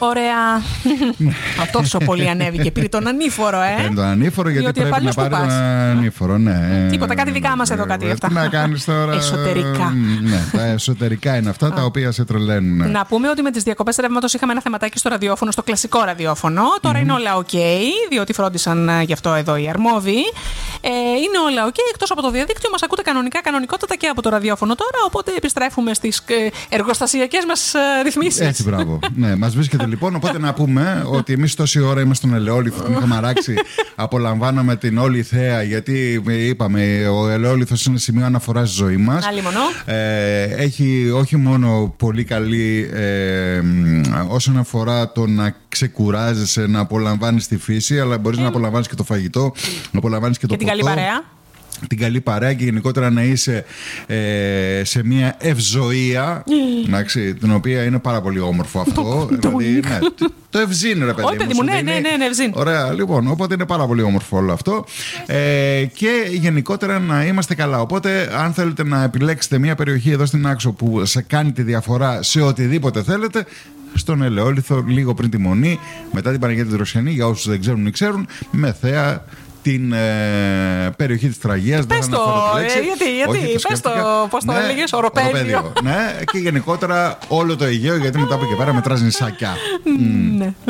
Ωραία. Τόσο πολύ ανέβηκε. Πήρε τον ανήφορο, Παίρνει τον ανήφορο γιατί πρέπει να πάρει τον ανήφορο, ναι. Τίποτα, κάτι δικά μας εδώ, κάτι αυτά. Τι να κάνεις τώρα. Εσωτερικά. Ναι, τα εσωτερικά είναι αυτά τα οποία σε τρελαίνουν. Να πούμε ότι με τις διακοπές ρεύματος είχαμε ένα θεματάκι στο ραδιόφωνο, στο κλασικό ραδιόφωνο. Τώρα είναι όλα OK, διότι φρόντισαν γι' αυτό εδώ οι αρμόδιοι. Είναι όλα OK, εκτός από το διαδίκτυο μας ακούτε κανονικότατα και από το ραδιόφωνο τώρα. Οπότε επιστρέφουμε στις εργοστασιακές μας ρυθμίσεις. Έτσι, μπράβο. Ναι, μας βρίσκεται λοιπόν. Οπότε να πούμε ότι εμείς τόση ώρα είμαστε στον Ελαιόλιθο. Την είχαμε αράξει. Απολαμβάναμε την όλη θέα, γιατί είπαμε, ο Ελαιόλιθος είναι σημείο αναφοράς στη ζωή μας. Έχει όχι μόνο πολύ καλή όσον αφορά το να ξεκουράζεσαι, να απολαμβάνεις τη φύση, αλλά μπορείς να απολαμβάνεις και το φαγητό, να απολαμβάνεις και το ποτό. Και την καλή παρέα. Την καλή παρέα και γενικότερα να είσαι σε μια ευζοία, την οποία είναι πάρα πολύ όμορφο αυτό. Δηλαδή, ναι, το ευζήν, ρε παιδί μου. Ναι, ευζήν. Ωραία, λοιπόν, οπότε είναι πάρα πολύ όμορφο όλο αυτό. Και γενικότερα να είμαστε καλά. Οπότε, αν θέλετε να επιλέξετε μια περιοχή εδώ στην Άξο που σε κάνει τη διαφορά σε οτιδήποτε θέλετε, στον Ελαιόλιθο, λίγο πριν τη Μονή, μετά την Παναγία της Δροσιανή, για όσους δεν ξέρουν ή ξέρουν, με θέα την περιοχή της Τραγίας. Πες το, γιατί, πες το, πώς το έλεγες, οροπέδιο. Ναι, και γενικότερα όλο το Αιγαίο, γιατί μετά από εκεί πέρα μετράς νησάκια. Ναι.